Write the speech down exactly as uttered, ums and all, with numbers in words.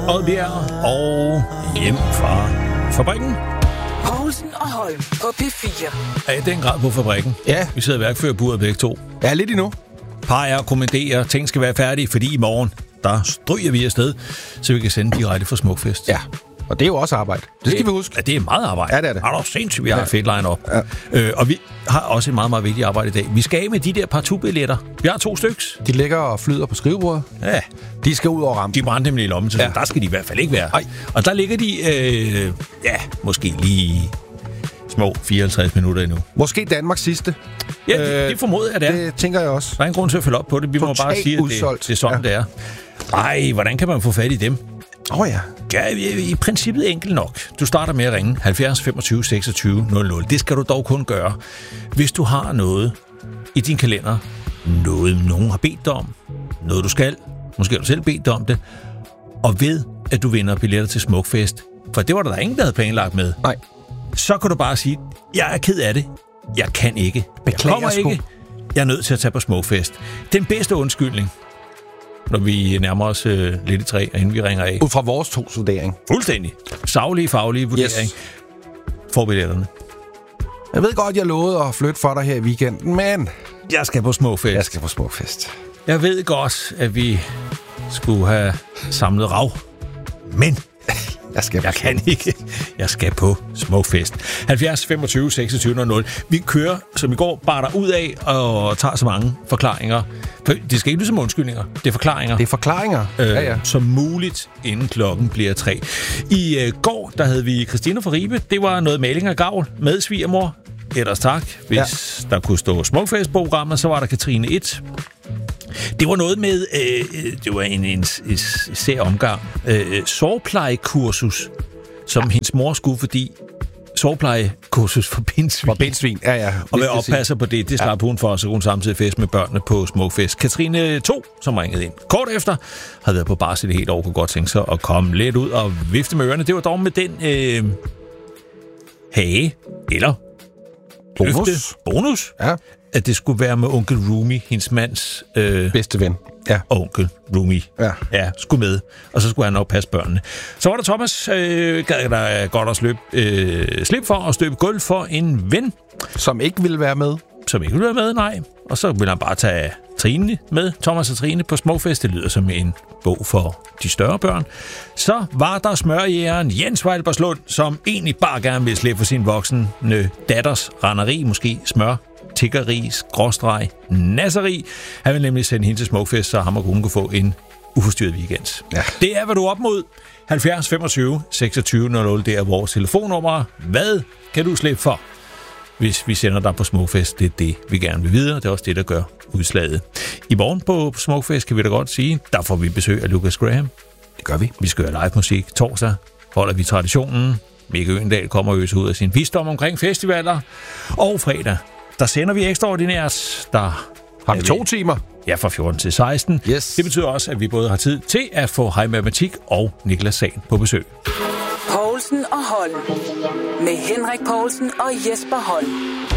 Oddbjerg og hjem fra fabrikken. Poulsen og Holm på P fire. Er i den grad på fabrikken. Ja. Vi sidder i værkførerburet begge to. Ja, lidt endnu. Peger og kommanderer, ting skal være færdige, fordi i morgen, der stryger vi afsted, så vi kan sende direkte fra Smukfest. Ja, og det er jo også arbejde. Det skal det, vi huske. Ja, det er meget arbejde. Ja, det er det. Er du sindssygt, vi har Ja. et fedt line-up. Ja. Øh, og vi har også et meget, meget vigtigt arbejde i dag. Vi skal af med de der partout-billetter. Vi har to styks. De ligger og flyder på skrivebordet. Ja. De skal ud over rampen. De brændte nemlig i lommen, så Ja. der skal de i hvert fald ikke være. Ej. Og der ligger de, øh, ja, måske lige små fireoghalvtreds minutter endnu. Måske Danmarks sidste. Ja, det, Øh, det formoder jeg, det er. Det tænker jeg også. Der er ingen grund til at følge op på det. Vi må Totalt bare sige, at det, udsolgt. det er sådan, Ja. det er. Ej, hvordan kan man få fat i dem? Åh oh, ja. Ja, i, i princippet enkelt nok. Du starter med at ringe halvfjerds femogtyve seksogtyve nul nul. Det skal du dog kun gøre, hvis du har noget i din kalender. Noget, nogen har bedt dig om. Noget, du skal. Måske har du selv bedt dig om det. Og ved, at du vinder billetter til Smukfest. For det var der, der ingen, der havde planlagt med. Nej. Så kan du bare sige, jeg er ked af det. Jeg kan ikke. Beklager jeg kommer sgu. ikke. Jeg er nødt til at tage på Smukfest. Den bedste undskyldning, når vi nærmer os øh, lidt i træ, og inden vi ringer af. Ud fra vores to vurdering. Fuldstændig. Saglige, faglige vurdering. Yes. For billetterne. Jeg ved godt, jeg lovede at flytte for dig her i weekenden, men Jeg skal på Smukfest. jeg skal på Smukfest. Jeg ved godt, at vi skulle have samlet rav. Men Jeg skal på jeg kan ikke. Jeg skal på Smukfest. halvfjerds femogtyve seksogtyve nul nul. Vi kører, som i går, bare der ud af og tager så mange forklaringer. For det skal ikke blive som undskyldninger. Det er forklaringer. Det er forklaringer. Øh, Ja, ja. som muligt, inden klokken bliver tre. I øh, går, der havde vi Christina fra Ribe. Det var noget maling af gavl med svigermor. Ellers tak. Hvis ja. der kunne stå Smukfest-programmet, så var der Katrine et. Det var noget med, øh, det var en, en, en sær omgang, øh, sårplejekursus, som ja. hendes mor skulle, fordi sårplejekursus for pindsvin. For bindsvin, ja, ja. Og hvad oppasser på det, det slap ja. hun for, så hun samtidig fest med børnene på Smukfest. Katrine to, som ringede ind kort efter, havde været på barsel et helt år, kunne godt tænke sig at komme lidt ud og vifte med ørerne. Det var dog med den øh, hage, eller Bonus. løfte, bonus, Ja. at det skulle være med onkel Rumi, hendes mands øh, Bedste ven. Ja. onkel Rumi. Ja. ja, skulle med. Og så skulle han nok passe børnene. Så var der Thomas, øh, gad der godt at sløbe, øh, slip for at støbe gulv for en ven, Som ikke ville være med. som ikke ville være med, nej. Og så ville han bare tage Trine med, Thomas og Trine på Smukfest. Det lyder som en bog for de større børn. Så var der smørjægeren Jens Weilberslund, som egentlig bare gerne ville slippe for sin voksne datters randeri, måske smør, tiggeri, skråstreg, nasseri. Han vil nemlig sende hende til Smukfest, så ham og hun kunne få en uforstyrret weekend. Ja. Det er, hvad du er op mod. halvfjerds femogtyve seksogtyve nul nul, det er vores telefonnummer. Hvad kan du slippe for, hvis vi sender dig på Smukfest? Det er det, vi gerne vil vide, og det er også det, der gør udslaget. I morgen på Smukfest kan vi da godt sige, der får vi besøg af Lucas Graham. Det gør vi. Vi skal høre live musik. Torsdag holder vi traditionen. Mikke Øgendal kommer og øser ud af sin visdom omkring festivaler. Og fredag, der sender vi ekstraordinært. Der Har vi to timer? Ja, fra fjorten til seksten. Yes. Det betyder også, at vi både har tid til at få Hej Matematik og Niklas Sagen på besøg. Poulsen og Holm. Med Henrik Poulsen og Jesper Holm.